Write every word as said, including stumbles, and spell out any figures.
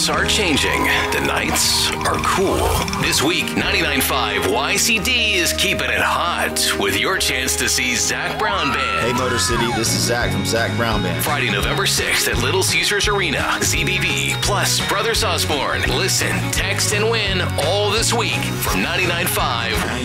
weathers are changing. The nights are cool. This week, ninety-nine point five Y C D is keeping it hot with your chance to see Zac Brown Band. Hey, Motor City, this is Zach from Zac Brown Band. Friday, November sixth at Little Caesars Arena. Z B B plus Brothers Osborne. Listen, text, and win all this week from ninety-nine point five